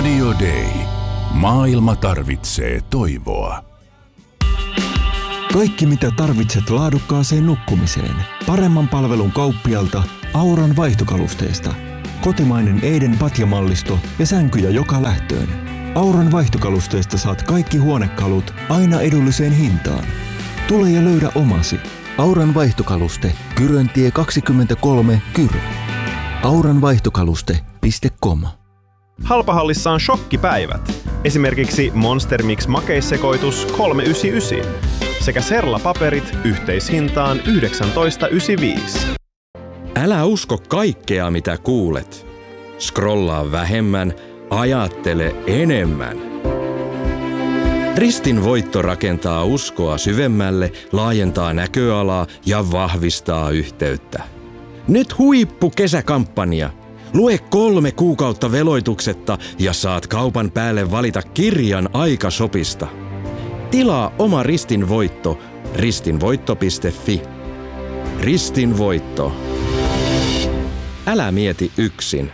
Radio Day. Maailma tarvitsee toivoa. Kaikki mitä tarvitset laadukkaaseen nukkumiseen. Paremman palvelun kauppialta Auran vaihtokalusteesta. Kotimainen Eiden patjamallisto ja sänkyjä joka lähtöön. Auran vaihtokalusteesta saat kaikki huonekalut aina edulliseen hintaan. Tule ja löydä omasi. Auran vaihtokaluste, Kyröntie 23, Kyrö. auranvaihtokaluste.com. Halpahallissa on shokkipäivät. Esimerkiksi Monster Mix makeissekoitus 3,99 sekä Serla-paperit yhteishintaan 19,95. Älä usko kaikkea, mitä kuulet. Scrollaa vähemmän, ajattele enemmän. Ristin voitto rakentaa uskoa syvemmälle, laajentaa näköalaa ja vahvistaa yhteyttä. Nyt huippukesäkampanja. Lue 3 kuukautta veloituksetta ja saat kaupan päälle valita kirjan Aikashopista. Tilaa oma Ristin voitto ristinvoitto.fi. Ristin voitto. Älä mieti yksin.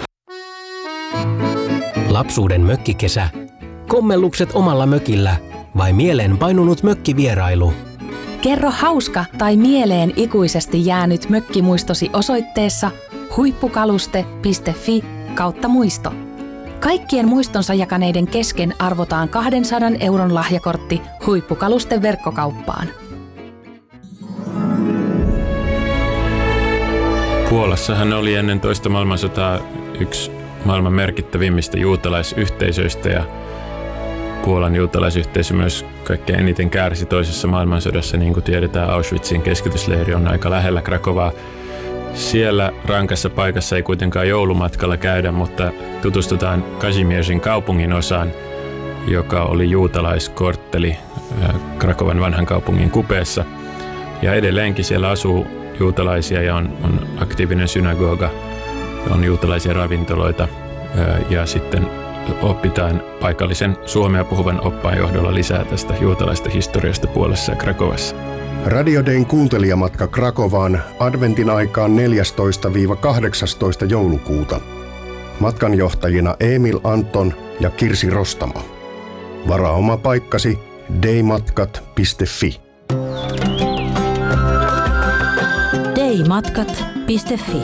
Lapsuuden mökkikesä. Kommellukset omalla mökillä vai mieleen painunut mökkivierailu? Kerro hauska tai mieleen ikuisesti jäänyt mökkimuistosi osoitteessa huippukaluste.fi/muisto. Kaikkien muistonsa jakaneiden kesken arvotaan 200 euron lahjakortti Huippukalusten verkkokauppaan. Puolassahan oli ennen toista maailmansotaa yksi maailman merkittävimmistä juutalaisyhteisöistä ja Puolan juutalaisyhteisö myös kaikkein eniten kärsi toisessa maailmansodassa. Niin kuin tiedetään, Auschwitzin keskitysleiri on aika lähellä Krakovaa. Siellä rankassa paikassa ei kuitenkaan joulumatkalla käydä, mutta tutustutaan Kazimierzin kaupungin osaan, joka oli juutalaiskortteli Krakovan vanhan kaupungin kupeessa. Ja edelleenkin siellä asuu juutalaisia ja on aktiivinen synagoga, on juutalaisia ravintoloita ja sitten opitaan paikallisen suomea puhuvan oppaan johdolla lisää tästä juutalaista historiasta Puolassa ja Krakovassa. Radio Dayn kuuntelijamatka Krakovaan adventin aikaan 14-18 joulukuuta. Matkanjohtajina Emil Anton ja Kirsi Rostamo. Varaa oma paikkasi daymatkat.fi. daymatkat.fi.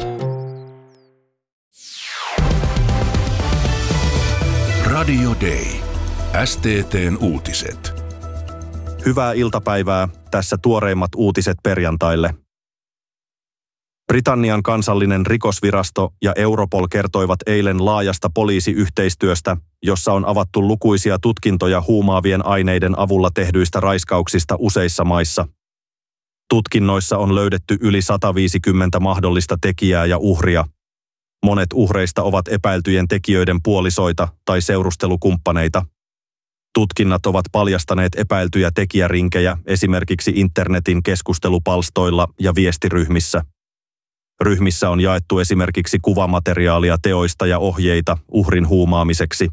Radio Day. STT:n uutiset. Hyvää iltapäivää. Tässä tuoreimmat uutiset perjantaille. Britannian kansallinen rikosvirasto ja Europol kertoivat eilen laajasta poliisiyhteistyöstä, jossa on avattu lukuisia tutkintoja huumaavien aineiden avulla tehdyistä raiskauksista useissa maissa. Tutkinnoissa on löydetty yli 150 mahdollista tekijää ja uhria. Monet uhreista ovat epäiltyjen tekijöiden puolisoita tai seurustelukumppaneita. Tutkinnat ovat paljastaneet epäiltyjä tekijärinkejä esimerkiksi internetin keskustelupalstoilla ja viestiryhmissä. Ryhmissä on jaettu esimerkiksi kuvamateriaalia teoista ja ohjeita uhrin huumaamiseksi.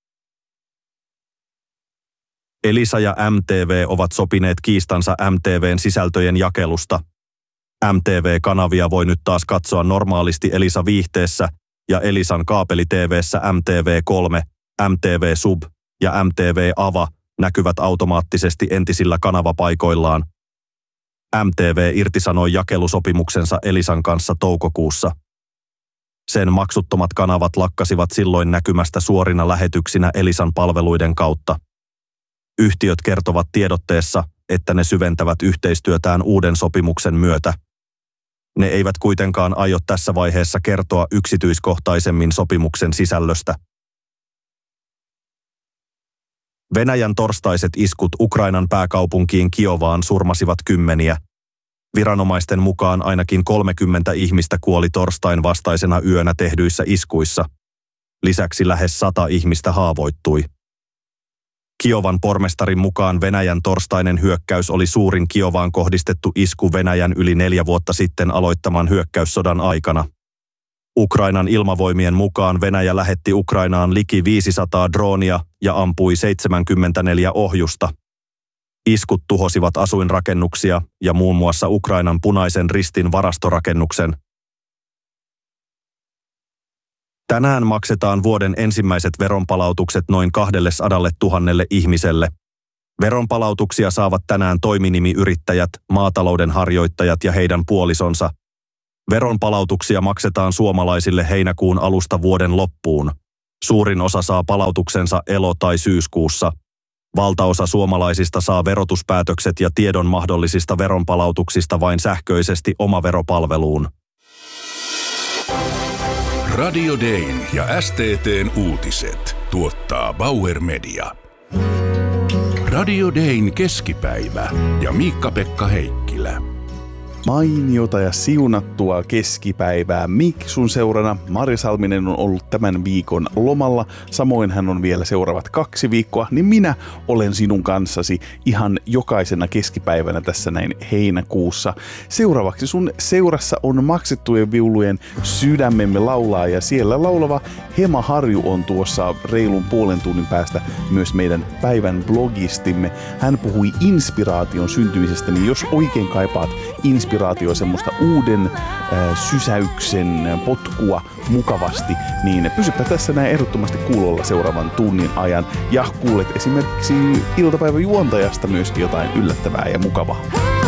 Elisa ja MTV ovat sopineet kiistansa MTVn sisältöjen jakelusta. MTV-kanavia voi nyt taas katsoa normaalisti Elisa-viihteessä ja Elisan kaapeli-TV:ssä MTV3, MTV Sub ja MTV Ava näkyvät automaattisesti entisillä kanavapaikoillaan. MTV irtisanoi jakelusopimuksensa Elisan kanssa toukokuussa. Sen maksuttomat kanavat lakkasivat silloin näkymästä suorina lähetyksinä Elisan palveluiden kautta. Yhtiöt kertovat tiedotteessa, että ne syventävät yhteistyötään uuden sopimuksen myötä. Ne eivät kuitenkaan aio tässä vaiheessa kertoa yksityiskohtaisemmin sopimuksen sisällöstä. Venäjän torstaiset iskut Ukrainan pääkaupunkiin Kiovaan surmasivat kymmeniä. Viranomaisten mukaan ainakin 30 ihmistä kuoli torstain vastaisena yönä tehdyissä iskuissa. Lisäksi lähes 100 ihmistä haavoittui. Kiovan pormestarin mukaan Venäjän torstainen hyökkäys oli suurin Kiovaan kohdistettu isku Venäjän yli 4 vuotta sitten aloittaman hyökkäyssodan aikana. Ukrainan ilmavoimien mukaan Venäjä lähetti Ukrainaan liki 500 droonia ja ampui 74 ohjusta. Iskut tuhosivat asuinrakennuksia ja muun muassa Ukrainan Punaisen Ristin varastorakennuksen. Tänään maksetaan vuoden ensimmäiset veronpalautukset noin 200 000 ihmiselle. Veronpalautuksia saavat tänään toiminimiyrittäjät, maatalouden harjoittajat ja heidän puolisonsa. Veronpalautuksia maksetaan suomalaisille heinäkuun alusta vuoden loppuun. Suurin osa saa palautuksensa elo- tai syyskuussa. Valtaosa suomalaisista saa verotuspäätökset ja tiedon mahdollisista veronpalautuksista vain sähköisesti omaveropalveluun. Radio Dayn ja STT:n uutiset tuottaa Bauer Media. Radio Dayn keskipäivä ja Miikka-Pekka Heikkilä. Mainiota ja siunattua keskipäivää Miksun seurana. Mari Salminen on ollut tämän viikon lomalla. Samoin hän on vielä seuraavat 2 viikkoa, niin minä olen sinun kanssasi ihan jokaisena keskipäivänä tässä näin heinäkuussa. Seuraavaksi sun seurassa on Maksettujen viulujen Sydämemme laulaa, ja siellä laulava Hema Harju on tuossa reilun puolen tunnin päästä myös meidän päivän blogistimme. Hän puhui inspiraation syntymisestä, niin jos oikein kaipaat inspiraatio, semmoista uuden sysäyksen potkua mukavasti, niin pysypä tässä näin ehdottomasti kuulolla seuraavan tunnin ajan ja kuulet esimerkiksi iltapäivän juontajasta myöskin jotain yllättävää ja mukavaa.